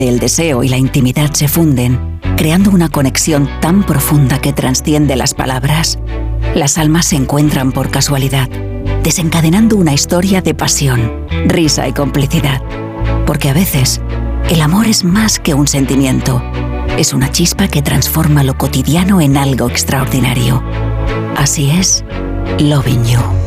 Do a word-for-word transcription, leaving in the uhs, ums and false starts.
El deseo y la intimidad se funden, creando una conexión tan profunda que trasciende las palabras. Las almas se encuentran por casualidad, desencadenando una historia de pasión, risa y complicidad. Porque a veces, el amor es más que un sentimiento. Es una chispa que transforma lo cotidiano en algo extraordinario. Así es, Loving You.